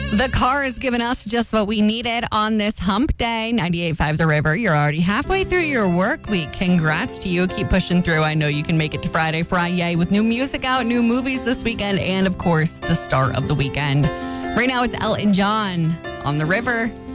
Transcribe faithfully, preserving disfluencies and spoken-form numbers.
The car has given us just what we needed on this hump day. ninety-eight point five The River. You're already halfway through your work week. Congrats to you. Keep pushing through. I know you can make it to Friday, Friday with new music out, new movies this weekend, and of course, the start of the weekend. Right now, it's Elton John on The River.